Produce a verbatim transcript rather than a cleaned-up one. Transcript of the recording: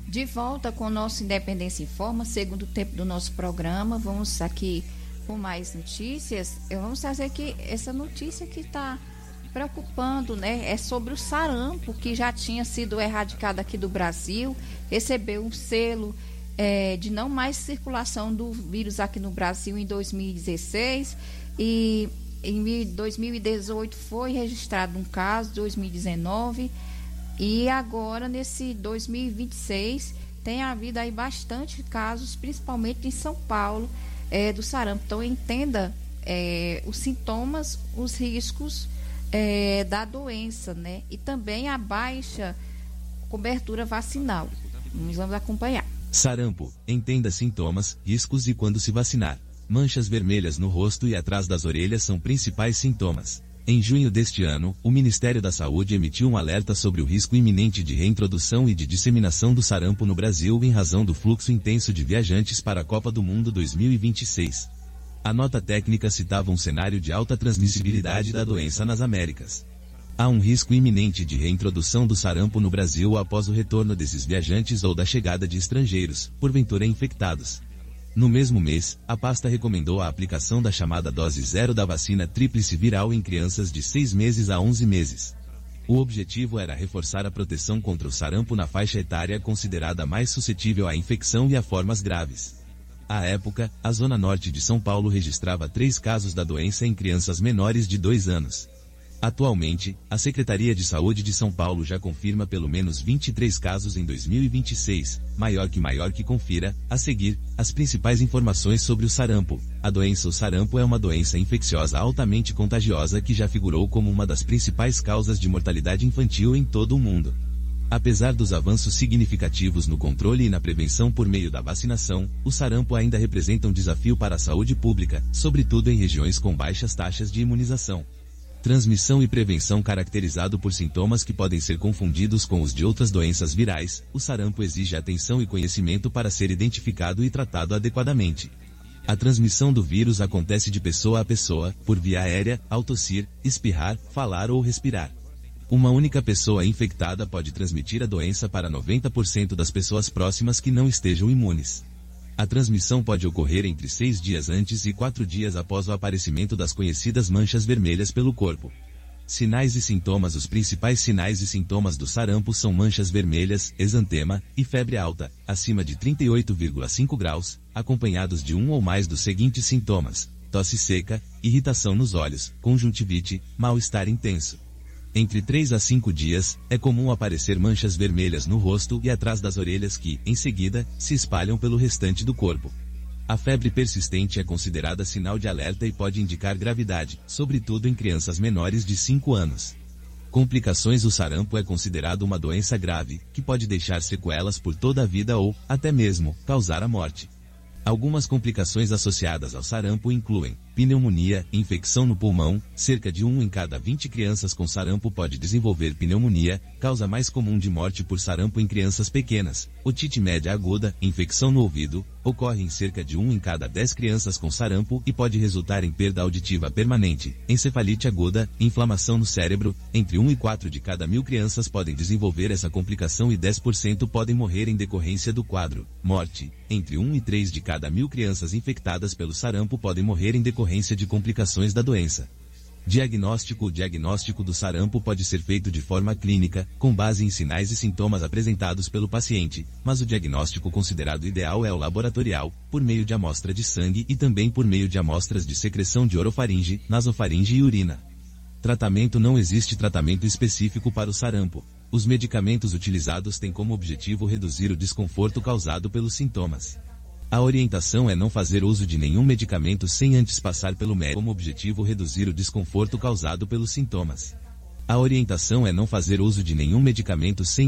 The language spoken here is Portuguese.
De volta com o nosso Independência Informa, segundo tempo do nosso programa. Vamos aqui com mais notícias. Eu vamos trazer aqui essa notícia que está preocupando, né? É sobre o sarampo, que já tinha sido erradicado aqui do Brasil, recebeu um selo é, de não mais circulação do vírus aqui no Brasil em dois mil e dezesseis, e em dois mil e dezoito foi registrado um caso, dois mil e dezenove, e agora nesse dois mil e vinte e seis tem havido aí bastante casos, principalmente em São Paulo, é, do sarampo. Então entenda é, os sintomas, os riscos É, da doença, né? E também a baixa cobertura vacinal. Nós vamos acompanhar. Sarampo, entenda sintomas, riscos e quando se vacinar. Manchas vermelhas no rosto e atrás das orelhas são principais sintomas. Em junho deste ano, o Ministério da Saúde emitiu um alerta sobre o risco iminente de reintrodução e de disseminação do sarampo no Brasil em razão do fluxo intenso de viajantes para a Copa do Mundo dois mil e vinte e seis. A nota técnica citava um cenário de alta transmissibilidade da doença nas Américas. Há um risco iminente de reintrodução do sarampo no Brasil após o retorno desses viajantes ou da chegada de estrangeiros, porventura infectados. No mesmo mês, a pasta recomendou a aplicação da chamada dose zero da vacina tríplice viral em crianças de seis meses a onze meses. O objetivo era reforçar a proteção contra o sarampo na faixa etária considerada mais suscetível à infecção e a formas graves. À época, a Zona Norte de São Paulo registrava três casos da doença em crianças menores de dois anos. Atualmente, a Secretaria de Saúde de São Paulo já confirma pelo menos vinte e três casos em dois mil e vinte e seis, maior que maior que confira, a seguir, as principais informações sobre o sarampo. A doença O sarampo é uma doença infecciosa altamente contagiosa que já figurou como uma das principais causas de mortalidade infantil em todo o mundo. Apesar dos avanços significativos no controle e na prevenção por meio da vacinação, o sarampo ainda representa um desafio para a saúde pública, sobretudo em regiões com baixas taxas de imunização. Transmissão e prevenção caracterizado por sintomas que podem ser confundidos com os de outras doenças virais, o sarampo exige atenção e conhecimento para ser identificado e tratado adequadamente. A transmissão do vírus acontece de pessoa a pessoa, por via aérea, ao tossir, espirrar, falar ou respirar. Uma única pessoa infectada pode transmitir a doença para noventa por cento das pessoas próximas que não estejam imunes. A transmissão pode ocorrer entre seis dias antes e quatro dias após o aparecimento das conhecidas manchas vermelhas pelo corpo. Sinais e sintomas. Os principais sinais e sintomas do sarampo são manchas vermelhas, exantema, e febre alta, acima de trinta e oito vírgula cinco graus, acompanhados de um ou mais dos seguintes sintomas: tosse seca, irritação nos olhos, conjuntivite, mal-estar intenso. Entre três a cinco dias, é comum aparecer manchas vermelhas no rosto e atrás das orelhas que, em seguida, se espalham pelo restante do corpo. A febre persistente é considerada sinal de alerta e pode indicar gravidade, sobretudo em crianças menores de cinco anos. Complicações. O sarampo é considerado uma doença grave, que pode deixar sequelas por toda a vida ou, até mesmo, causar a morte. Algumas complicações associadas ao sarampo incluem pneumonia, infecção no pulmão. Cerca de um em cada vinte crianças com sarampo pode desenvolver pneumonia, causa mais comum de morte por sarampo em crianças pequenas. Otite média aguda, infecção no ouvido, ocorre em cerca de um em cada dez crianças com sarampo e pode resultar em perda auditiva permanente. Encefalite aguda, inflamação no cérebro, entre um e quatro de cada mil crianças podem desenvolver essa complicação e dez por cento podem morrer em decorrência do quadro. Morte, entre um e três de cada mil crianças infectadas pelo sarampo podem morrer em decorrência de complicações da doença. Diagnóstico. O diagnóstico do sarampo pode ser feito de forma clínica, com base em sinais e sintomas apresentados pelo paciente, mas o diagnóstico considerado ideal é o laboratorial, por meio de amostra de sangue e também por meio de amostras de secreção de orofaringe, nasofaringe e urina. Tratamento. Não existe tratamento específico para o sarampo. Os medicamentos utilizados têm como objetivo reduzir o desconforto causado pelos sintomas. A orientação é não fazer uso de nenhum medicamento sem antes passar pelo médico, como objetivo reduzir o desconforto causado pelos sintomas. A orientação é não fazer uso de nenhum medicamento sem